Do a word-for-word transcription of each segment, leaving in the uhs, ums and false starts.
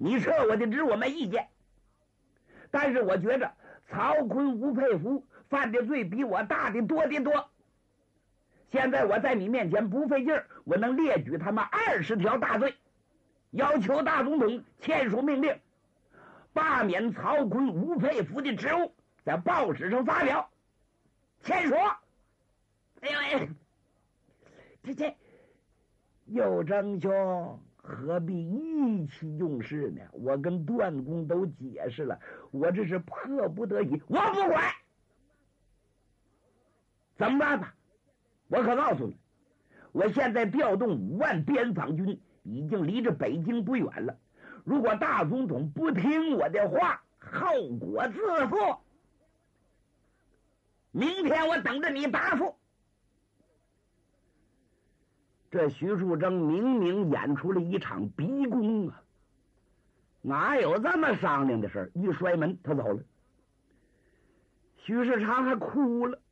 你撤我的职我没意见，但是我觉着曹锟、吴佩孚犯的罪比我大的多的多。现在我在你面前不费劲儿，我能列举他们二十条大罪，要求大总统签署命令，罢免曹锟、吴佩孚的职务，在报纸上发表，签署。哎呦喂，这这右正兄何必意气用事呢？我跟段公都解释了，我这是迫不得已，我不管，怎么办吧？我可告诉你，我现在调动五万边防军，已经离着北京不远了。如果大总统不听我的话，后果自负。明天我等着你答复。这徐树铮明明演出了一场逼宫啊，哪有这么商量的事儿？一摔门，他走了。徐世昌还哭了。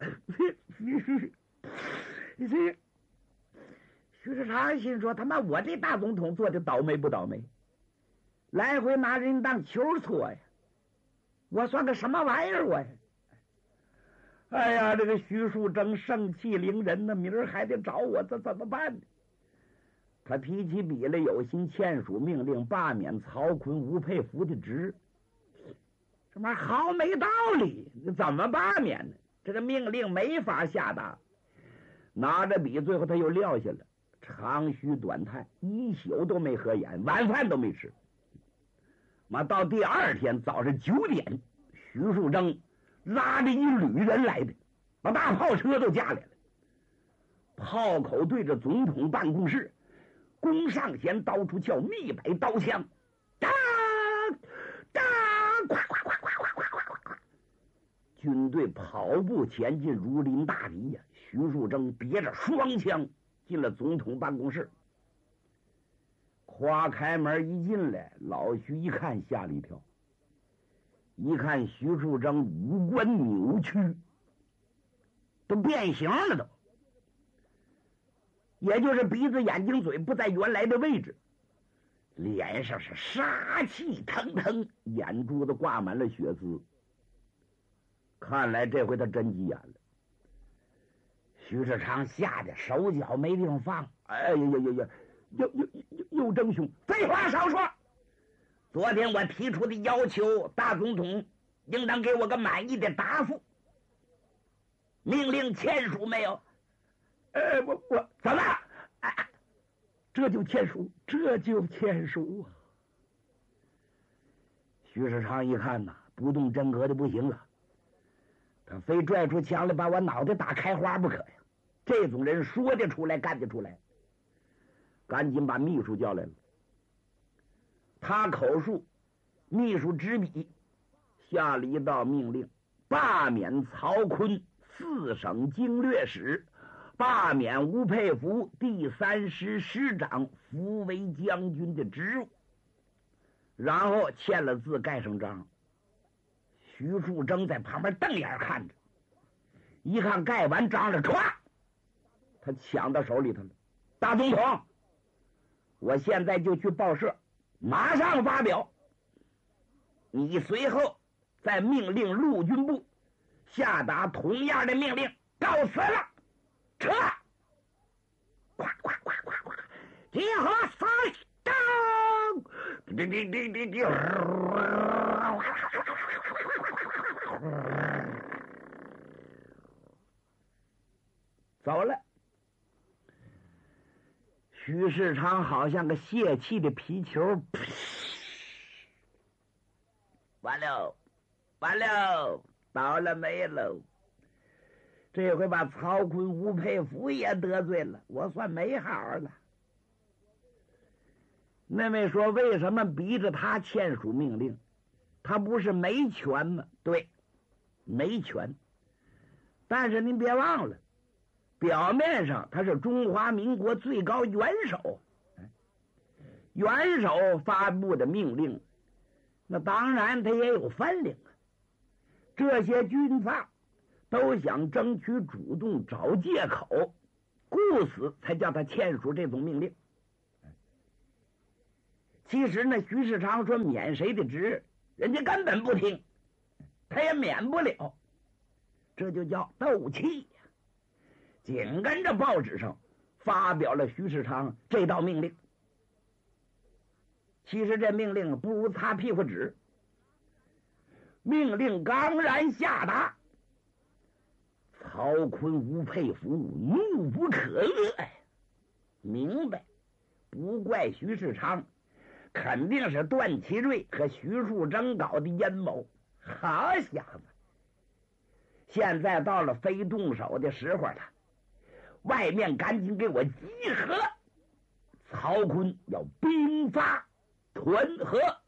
这徐世昌心说：“他妈，我这大总统做的倒霉不倒霉？来回拿人当球搓呀！我算个什么玩意儿我呀？”哎呀，这个徐树铮盛气凌人呢，明儿还得找我，这怎么办呢？他提起笔来，有心签署命令，罢免曹锟、吴佩孚的职。这玩意儿好没道理，怎么罢免呢？这个命令没法下达。拿着笔，最后他又撂下了，长吁短叹，一宿都没合眼，晚饭都没吃。妈，到第二天早上九点，徐树铮拉着一旅人来的，把大炮车都架来了，炮口对着总统办公室，弓上弦，刀出鞘，密摆刀枪，当当，呱呱呱呱呱呱呱呱，军队跑步前进，如临大敌呀！徐树铮别着双枪进了总统办公室，夸开门一进来，老徐一看吓了一跳，一看徐树铮五官扭曲，都变形了都，也就是鼻子、眼睛、嘴不在原来的位置，脸上是杀气腾腾，眼珠子挂满了血丝。看来这回他真急眼了。徐世昌吓得手脚没地方放，哎呀呀呀呀！又又又又争兄，废话少说！昨天我提出的要求，大总统应当给我个满意的答复。命令签署没有？呃，我我怎么？哎，这就签署，这就签署啊！徐世昌一看呐，不动真格的不行了。他非拽出枪来把我脑袋打开花不可呀！这种人说得出来干得出来，赶紧把秘书叫来了。他口述，秘书执笔，下了一道命令：罢免曹锟四省经略使，罢免吴佩孚第三师师长、扶为将军的职务。然后签了字，盖上章。徐树铮在旁边瞪眼看着，一看盖完章了，歘，他抢到手里头了。大总统，我现在就去报社，马上发表。你随后再命令陆军部下达同样的命令，告辞了，撤！呱呱呱呱呱，集合三当！叮叮叮叮叮！走了。徐世昌好像个泄气的皮球，完了，完了，倒了霉喽！这回把曹锟、吴佩孚也得罪了，我算没好了。那位说，为什么逼着他签署命令？他不是没权吗？对，没权。但是您别忘了，表面上他是中华民国最高元首，元首发布的命令，那当然他也有分量啊。这些军阀都想争取主动，找借口，故此才叫他签署这种命令。 其实呢，徐世昌说免谁的职，人家根本不听，他也免不了，这就叫斗气呀。紧跟着报纸上发表了徐世昌这道命令。其实这命令不如擦屁股纸。命令刚然下达，曹锟、吴佩孚怒不可遏呀！明白，不怪徐世昌，肯定是段祺瑞和徐树铮搞的阴谋。好小子，现在到了非动手的时候了，外面赶紧给我集合！曹锟要兵发屯河。